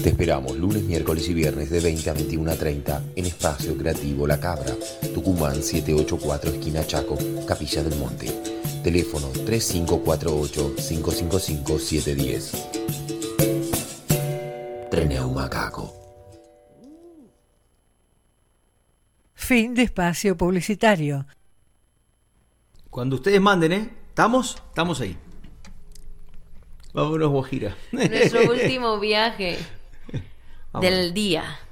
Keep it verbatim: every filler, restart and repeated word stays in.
Te esperamos lunes, miércoles y viernes de veinte a veintiuno a treinta en Espacio Creativo La Cabra, Tucumán setecientos ochenta y cuatro, esquina Chaco, Capilla del Monte. Teléfono tres cinco cuatro ocho, cinco cinco cinco, siete uno cero. Treneu Macaco. Fin de espacio publicitario. Cuando ustedes manden, ¿eh? ¿Estamos? Estamos ahí. Vámonos, Guajira. Nuestro último viaje del día.